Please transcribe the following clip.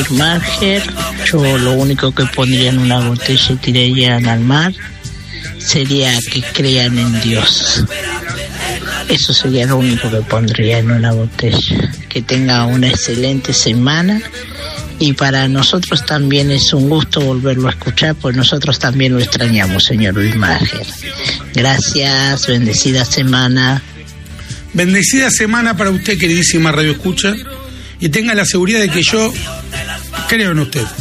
Marger, yo lo único que pondría en una botella y tirarían al mar sería que crean en Dios. Eso sería lo único que pondría en una botella. Que tenga una excelente semana, y para nosotros también es un gusto volverlo a escuchar, pues nosotros también lo extrañamos, señor Luis Marger. Gracias, bendecida semana. Bendecida semana para usted, queridísima Radio Escucha, y tenga la seguridad de que yo creo en usted.